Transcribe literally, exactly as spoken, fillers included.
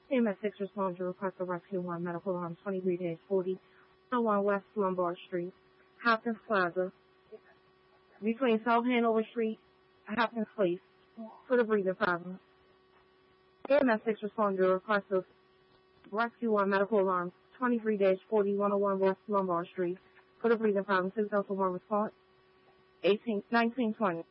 E M S six responds to request for rescue one medical alarm twenty-three forty, one oh one West Lombard Street, Hopkins Plaza, between South Hanover Street and Hopkins Place, for the breathing problem. E M S six responds to request of rescue one medical alarm twenty-three forty, one oh one West Lombard Street, for the breathing problem. six Delta one response, eighteen, nineteen twenty.